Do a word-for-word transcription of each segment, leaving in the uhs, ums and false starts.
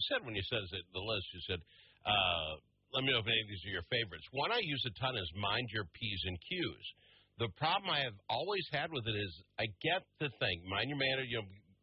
said when you said it, the list, you said, uh, let me know if any of these are your favorites. One I use a ton is mind your P's and Q's. The problem I have always had with it is I get the thing, mind your manner, you know,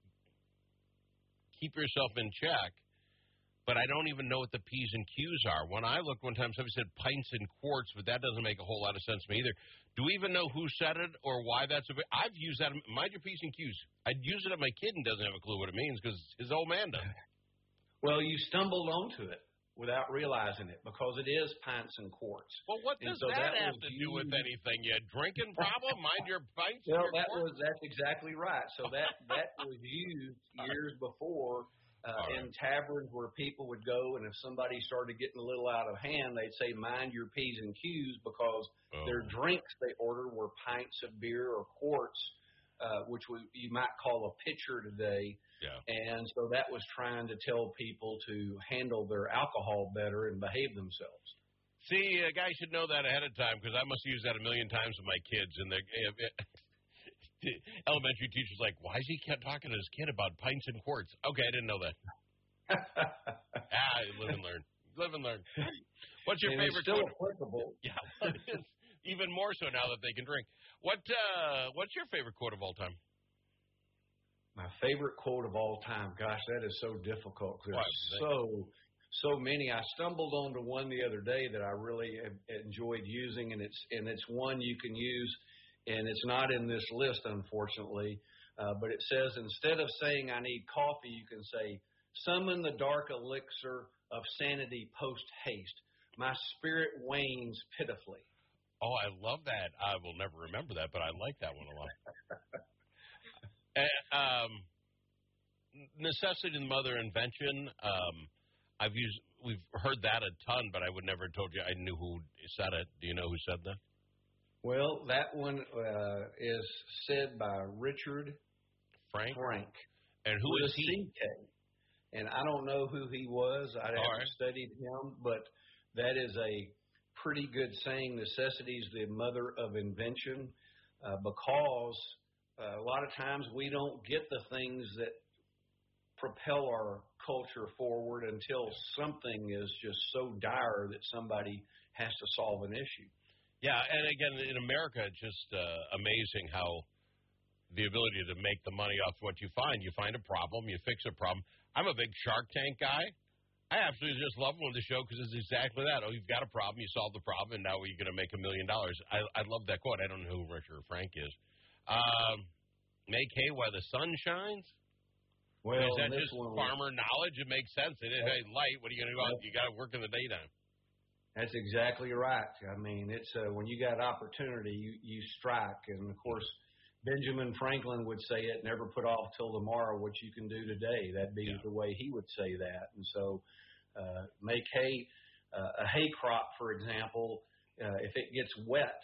keep yourself in check, but I don't even know what the P's and Q's are. When I looked one time, somebody said pints and quarts, but that doesn't make a whole lot of sense to me either. Do we even know who said it or why that's a bit? I've used that. Mind your P's and Q's. I'd use it if my kid doesn't have a clue what it means because his old man does. Well, you stumbled onto it without realizing it because it is pints and quarts. Well, what does so that, that have to do with anything? You drinking problem? Mind your pints well, and your that quarts? was that's exactly right. So that that was used years before uh, right. in taverns where people would go, and if somebody started getting a little out of hand, they'd say, "Mind your P's and Q's," because oh. their drinks they ordered were pints of beer or quarts. Uh, which was, you might call a pitcher today. Yeah. And so that was trying to tell people to handle their alcohol better and behave themselves. See, a guy should know that ahead of time because I must use that a million times with my kids. And the elementary teacher's like, why is he kept talking to his kid about pints and quarts? Okay, I didn't know that. ah, live and learn. Live and learn. What's your and favorite? It's still quote? applicable. Yeah, it is. Even more so now that they can drink. What uh, What's your favorite quote of all time? My favorite quote of all time. Gosh, that is so difficult. There's so so many. I stumbled onto one the other day that I really have enjoyed using, and it's and it's one you can use, and it's not in this list, unfortunately. Uh, but it says instead of saying I need coffee, you can say, "Summon the dark elixir of sanity post haste. My spirit wanes pitifully." Oh, I love that. I will never remember that, but I like that one a lot. uh, um, necessity is the mother of invention. Um, I've used, we've heard that a ton, but I would never have told you I knew who said it. Do you know who said that? Well, that one uh, is said by Richard Frank. Frank. And who is he? C K. And I don't know who he was. I haven't right. studied him, but that is a pretty good saying. Necessity is the mother of invention, uh, because uh, a lot of times we don't get the things that propel our culture forward until something is just so dire that somebody has to solve an issue. Yeah, and again, in America, it's just uh, amazing how the ability to make the money off what you find. You find a problem, you fix a problem. I'm a big Shark Tank guy. I absolutely just love one of the show because it's exactly that. Oh, you've got a problem, you solve the problem, and now you're going to make a million dollars. I I love that quote. I don't know who Richard Frank is. Um, make hay while the sun shines? Well, is that this just one farmer knowledge? It makes sense. It is hey, light. What are you going to do? Out? You got to work in the daytime. That's exactly right. I mean, it's uh, when you got opportunity, you, you strike. And, of course, Benjamin Franklin would say it, never put off till tomorrow what you can do today. That'd be yeah. the way he would say that. And so uh, make hay, uh, a hay crop, for example, uh, if it gets wet,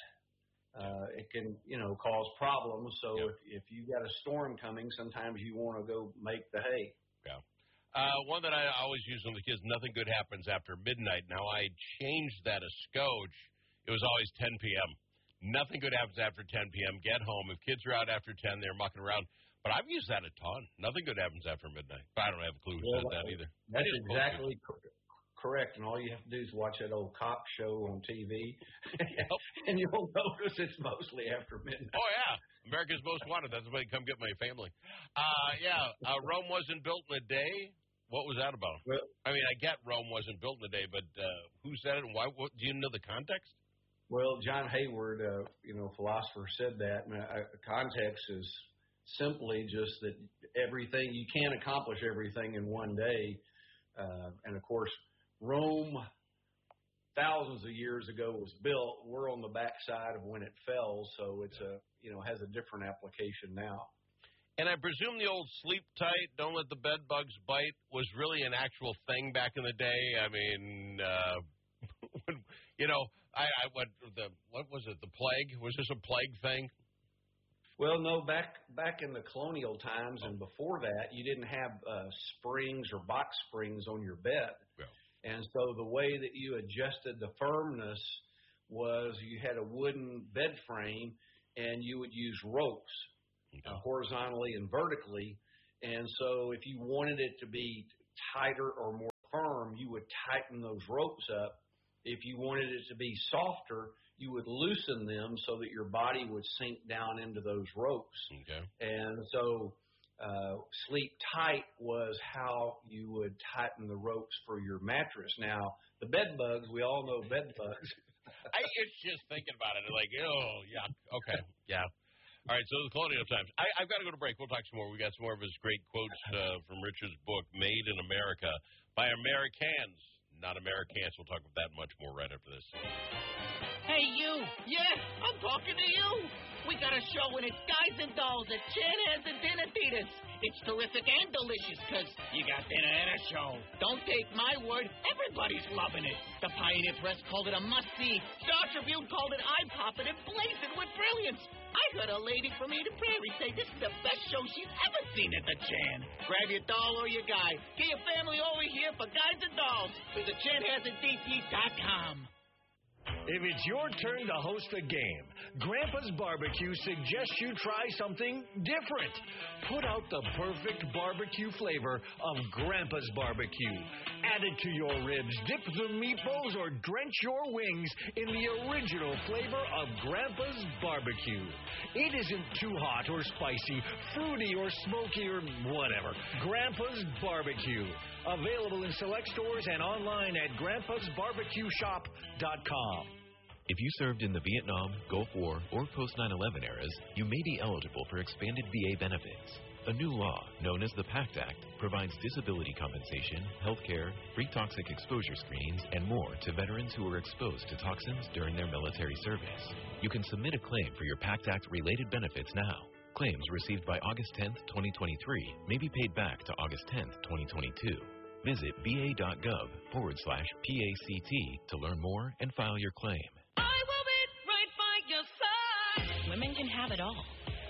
uh, it can, you know, cause problems. So yeah. if, if you got a storm coming, sometimes you want to go make the hay. Yeah. Uh, one that I always use with the kids, nothing good happens after midnight. Now, I changed that a scotch. It was always ten p.m. Nothing good happens after ten p.m. Get home. If kids are out after ten, they're mucking around. But I've used that a ton. Nothing good happens after midnight. But I don't have a clue who well, said that either. That's exactly cor- correct. And all you have to do is watch that old cop show on T V, Yep. and you'll notice it's mostly after midnight. Oh, yeah. America's Most Wanted. That's why they come get my family. Uh, yeah, uh, Rome wasn't built in a day. What was that about? Well, I mean, I get Rome wasn't built in a day, but uh, who said it and why? What, do you know the context? Well, John Hayward, uh, you know, philosopher, said that. And uh, context is simply just that everything, you can't accomplish everything in one day. Uh, and, of course, Rome, thousands of years ago, was built. We're on the backside of when it fell, so it's a, you know, has a different application now. And I presume the old sleep tight, don't let the bed bugs bite was really an actual thing back in the day. I mean, uh, you know, I, I what the what was it? The plague? Was this a plague thing? Well, no. Back back in the colonial times and before that, you didn't have uh, springs or box springs on your bed, yeah. and so the way that you adjusted the firmness was you had a wooden bed frame, and you would use ropes. Okay. Uh, horizontally and vertically, and so if you wanted it to be tighter or more firm, you would tighten those ropes up. If you wanted it to be softer, you would loosen them so that your body would sink down into those ropes. Okay. And so uh, Sleep Tight was how you would tighten the ropes for your mattress. Now, the bed bugs, we all know bed bugs. I it's just thinking about it. Like, oh, yeah. Okay. Yeah. All right, so the Colonial Times. I, I've got to go to break. We'll talk some more. We got some more of his great quotes uh, from Richard's book, Made in America, by Americans, not Americans. We'll talk about that much more right after this. Hey, you. Yeah, I'm talking to you. We got a show and it's Guys and Dolls at Chanhassen and Dinner-Theaters. It's terrific and delicious because you got dinner and a show. Don't take my word. Everybody's loving it. The Pioneer Press called it a must-see. Star Tribune called it eye-popping and blazing with brilliance. I heard a lady from Eden Prairie say this is the best show she's ever seen at the Chan. Grab your doll or your guy. Get your family over here for Guys and Dolls. Visit Chanhassen D T dot com. If it's your turn to host a game, Grandpa's Barbecue suggests you try something different. Put out the perfect barbecue flavor of Grandpa's Barbecue. Add it to your ribs, dip the meatballs, or drench your wings in the original flavor of Grandpa's Barbecue. It isn't too hot or spicy, fruity or smoky or whatever. Grandpa's Barbecue. Available in select stores and online at grandpas barbecue shop dot com. If you served in the Vietnam, Gulf War, or post nine eleven eras, you may be eligible for expanded V A benefits. A new law, known as the PACT Act, provides disability compensation, health care, free toxic exposure screenings, and more to veterans who were exposed to toxins during their military service. You can submit a claim for your PACT Act-related benefits now. Claims received by August tenth, twenty twenty-three may be paid back to August tenth, twenty twenty-two. Visit va.gov forward slash PACT to learn more and file your claim. I will be right by your side. Women can have it all,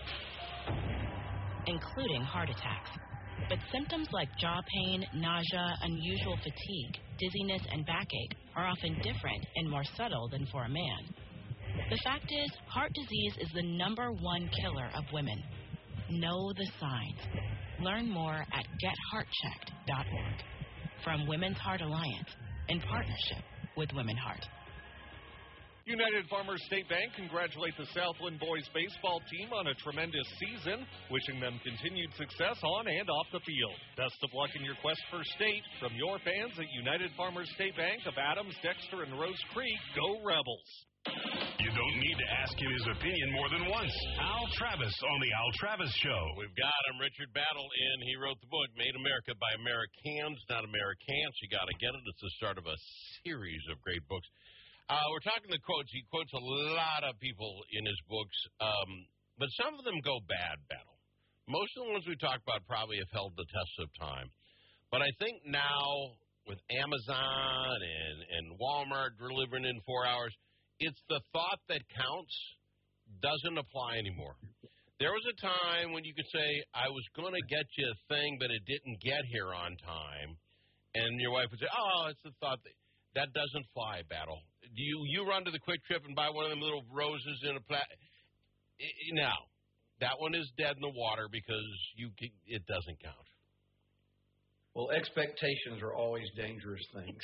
including heart attacks. But symptoms like jaw pain, nausea, unusual fatigue, dizziness, and backache are often different and more subtle than for a man. The fact is, heart disease is the number one killer of women. Know the signs. Learn more at get heart checked dot org. From Women's Heart Alliance, in partnership with Women Heart. United Farmers State Bank congratulates the Southland boys baseball team on a tremendous season, wishing them continued success on and off the field. Best of luck in your quest for state from your fans at United Farmers State Bank of Adams, Dexter, and Rose Creek. Go Rebels! You don't need to ask him his opinion more than once. Al Travis on the Al Travis Show. We've got him, Richard Battle, in. He wrote the book, Made America by Americans, not Americans. You got to get it. It's the start of a series of great books. Uh, we're talking the quotes. He quotes a lot of people in his books, um, but some of them go bad, Battle. Most of the ones we talk about probably have held the test of time. But I think now, with Amazon and, and Walmart delivering in four hours, it's the thought that counts doesn't apply anymore. There was a time when you could say, I was going to get you a thing, but it didn't get here on time. And your wife would say, oh, it's the thought that that doesn't fly, Battle. Do you, you run to the Quick Trip and buy one of them little roses in a plat? No, that one is dead in the water because you can, it doesn't count. Well, expectations are always dangerous things.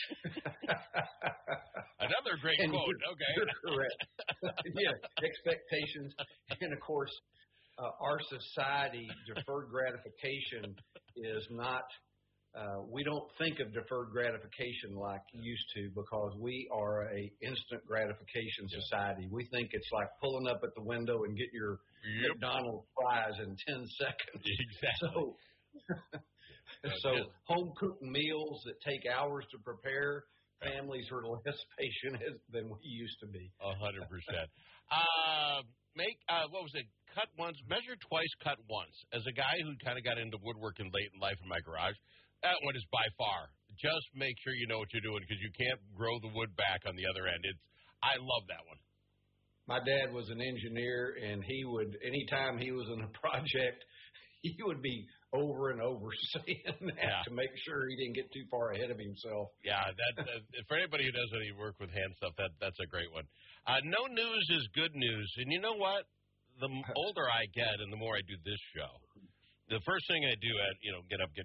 Another great and quote. You're, okay. You're correct. Yeah, expectations. And, of course, uh, our society, deferred gratification is not uh, – we don't think of deferred gratification like used to because we are a instant gratification society. We think it's like pulling up at the window and get your yep. McDonald's fries in ten seconds. Exactly. So, So home-cooked meals that take hours to prepare, families are less patient as, than we used to be. A hundred percent. Uh, make uh, what was it? Cut once, measure twice, cut once. As a guy who kind of got into woodworking late in life in my garage, that one is by far. Just make sure you know what you're doing because you can't grow the wood back on the other end. It's I love that one. My dad was an engineer, and he would anytime he was in a project, he would be over and over saying that yeah. to make sure he didn't get too far ahead of himself. Yeah, that, that for anybody who does any work with hand stuff, that that's a great one. Uh, no news is good news, and you know what? The older I get, and the more I do this show, the first thing I do at you know get up, get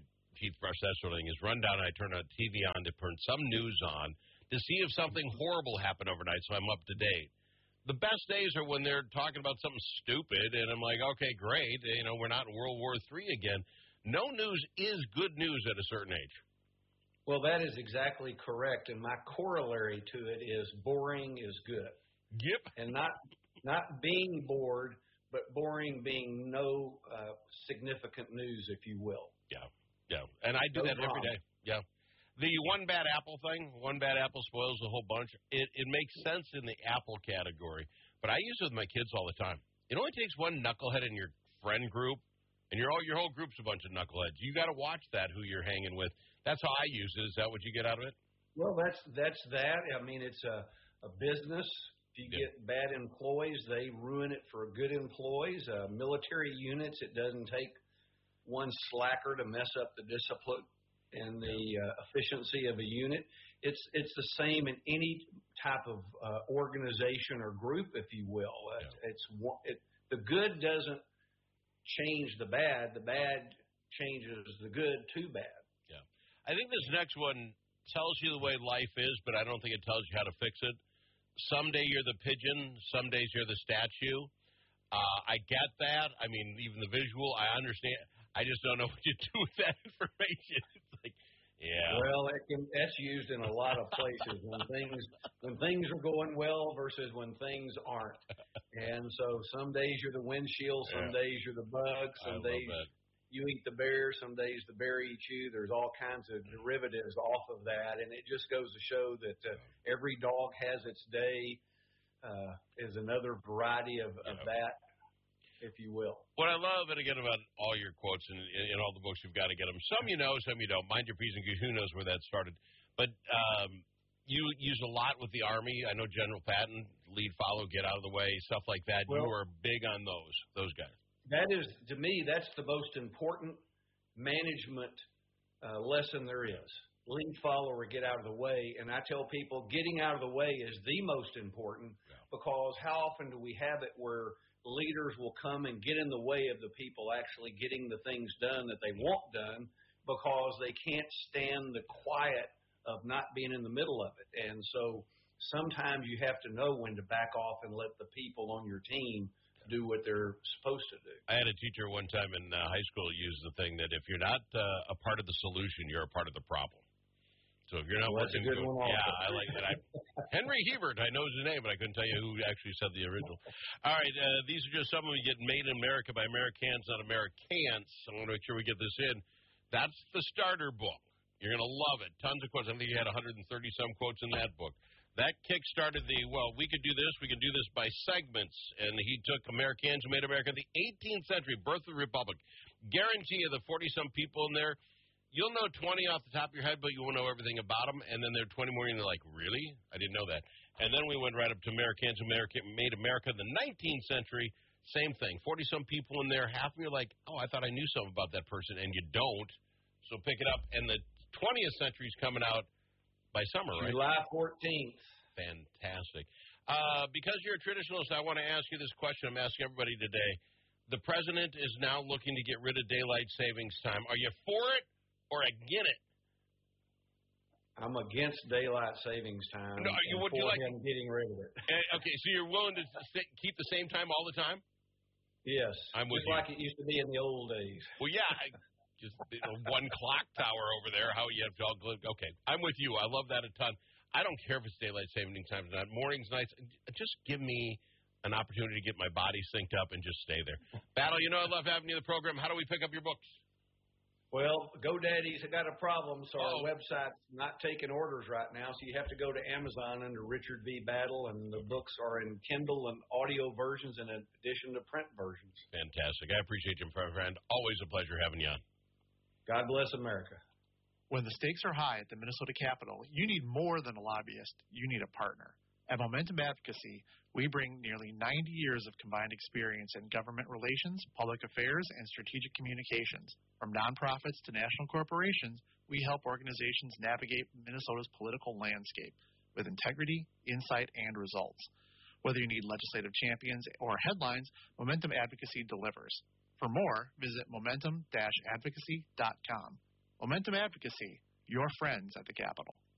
Keith Fresh, that sort of thing, is run down and I turn a T V on to turn some news on to see if something horrible happened overnight so I'm up to date. The best days are when they're talking about something stupid, and I'm like, okay, great. You know, we're not in World War Three again. No news is good news at a certain age. Well, that is exactly correct, and my corollary to it is boring is good. Yep. And not not being bored, but boring being no uh, significant news, if you will. Yeah, yeah. And I do No that drama. every day. Yeah. The one bad apple thing, one bad apple spoils the whole bunch. It, it makes sense in the apple category, but I use it with my kids all the time. It only takes one knucklehead in your friend group, and your, your whole group's a bunch of knuckleheads. You got to watch that, who you're hanging with. That's how I use it. Is that what you get out of it? Well, that's that's that. I mean, it's a, a business. If you Yeah. get bad employees, they ruin it for good employees. Uh, military units, it doesn't take one slacker to mess up the discipline and the uh, efficiency of a unit. It's it's the same in any type of uh, organization or group, if you will. Uh, Yeah. It's one- it, the good doesn't change the bad. The bad changes the good to bad. Yeah. I think this next one tells you the way life is, but I don't think it tells you how to fix it. Someday you're the pigeon. Some days you're the statue. Uh, I get that. I mean, even the visual, I understand. I just don't know what you do with that information. It's like, yeah. Well, it can, that's used in a lot of places when things when things are going well versus when things aren't. And so some days you're the windshield, some Yeah. days you're the bug, I some love days that. you eat the bear, some days the bear eats you. There's all kinds of derivatives off of that, and it just goes to show that uh, every dog has its day. Uh, is another variety of, of Yeah. that, if you will. What I love, and again, about all your quotes and in all the books, you've got to get them. Some you know, some you don't. Mind your P's and Q's. Who knows where that started? But um, you use a lot with the Army. I know General Patton, lead, follow, get out of the way, stuff like that. Well- you are big on those, those guys. That is, to me, that's the most important management uh, lesson there is. Lead, follow, or get out of the way. And I tell people getting out of the way is the most important Yeah. because how often do we have it where leaders will come and get in the way of the people actually getting the things done that they want done because they can't stand the quiet of not being in the middle of it. And so sometimes you have to know when to back off and let the people on your team do what they're supposed to do. I had a teacher one time in uh, high school use the thing that if you're not uh, a part of the solution, you're a part of the problem. So if you're not Well, that's a working, good with- one also. yeah, I like that. I, Henry Hebert, I know his name, but I couldn't tell you who actually said the original. All right, uh, these are just some of them get made in America by Americans, not Americans. I want to make sure we get this in. That's the starter book. You're going to love it. Tons of quotes. I think you had one hundred thirty some quotes in that book. That kick-started the, well, we could do this, we could do this by segments. And he took Americans who made America the eighteenth century, birth of the Republic. Guarantee you the forty-some people in there, you'll know twenty off the top of your head, but you won't know everything about them. And then there are twenty more, and you're like, really? I didn't know that. And then we went right up to Americans who made America the nineteenth century. Same thing. forty-some people in there. Half of you are like, oh, I thought I knew something about that person, and you don't. So pick it up. And the twentieth century is coming out by summer, right? July fourteenth. Fantastic. Uh, because you're a traditionalist, I want to ask you this question. I'm asking everybody today. The president is now looking to get rid of daylight savings time. Are you for it or against it? I'm against daylight savings time. No, you- and would you for like- him getting rid of it. Uh, okay, so you're willing to stay, keep the same time all the time? Yes, I'm with just you. like it used to be in the old days. Well, yeah, I, just you know, one clock tower over there. How you have to all gl- okay? I'm with you. I love that a ton. I don't care if it's daylight saving time or not. Mornings, nights. Just give me an opportunity to get my body synced up and just stay there. Battle, you know I love having you in the program. How do we pick up your books? Well, GoDaddy's got a problem, so Uh-oh. our website's not taking orders right now. So you have to go to Amazon under Richard V. Battle, and the books are in Kindle and audio versions in addition to print versions. Fantastic. I appreciate you, my friend. Always a pleasure having you on. God bless America. When the stakes are high at the Minnesota Capitol, you need more than a lobbyist. You need a partner. At Momentum Advocacy, we bring nearly ninety years of combined experience in government relations, public affairs, and strategic communications. From nonprofits to national corporations, we help organizations navigate Minnesota's political landscape with integrity, insight, and results. Whether you need legislative champions or headlines, Momentum Advocacy delivers. For more, visit momentum dash advocacy dot com. Momentum Advocacy, your friends at the Capitol.